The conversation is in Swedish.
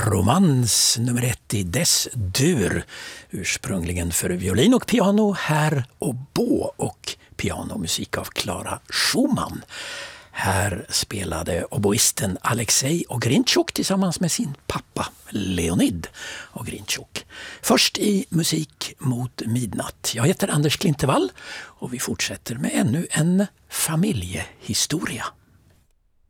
Romans nummer 1 i Des-dur, ursprungligen för violin och piano, här oboe och pianomusik av Clara Schumann. Här spelade oboisten Alexej Ogrinchuk tillsammans med sin pappa Leonid Ogrinchuk. Först i Musik mot midnatt. Jag heter Anders Klintevall och vi fortsätter med ännu en familjehistoria.